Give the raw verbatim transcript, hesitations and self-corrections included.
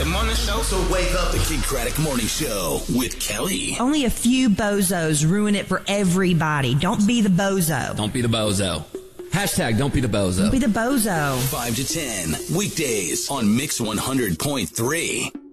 Craddock Morning Show. So wake up. The Kidd Kraddick Morning Show with Kelly. Only a few bozos ruin it for everybody. Don't be the bozo. Don't be the bozo. Hashtag don't be the bozo. Don't be the bozo. five to ten, weekdays on Mix one hundred point three.